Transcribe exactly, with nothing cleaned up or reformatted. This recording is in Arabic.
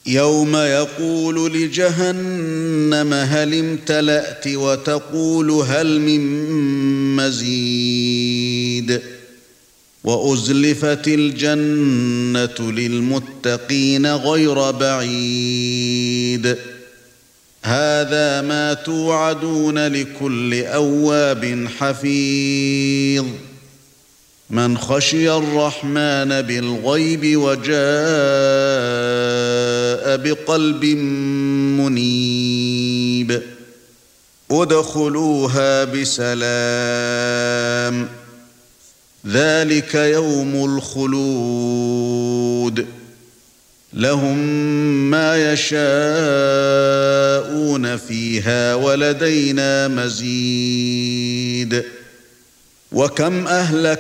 يَوْمَ يَقُولُ لِجَهَنَّمَ هَلِ امْتَلَأْتِ وَتَقُولُ هَلْ مِن مَّزِيدٍ وَأُزْلِفَتِ الْجَنَّةُ لِلْمُتَّقِينَ غَيْرَ بَعِيدٍ هَذَا مَا تُوعَدُونَ لِكُلِّ أَوَّابٍ حَفِيظٍ مَنْ خَشِيَ الرَّحْمَنَ بِالْغَيْبِ وَجَاءَ بِقَلْبٍ مُنِيبٍ ادْخُلُوهَا بِسَلَامٍ ذَلِكَ يَوْمُ الْخُلُودِ لَهُم مَّا يَشَاءُونَ فِيهَا وَلَدَيْنَا مَزِيدٌ وَكَمْ أَهْلَكْنَا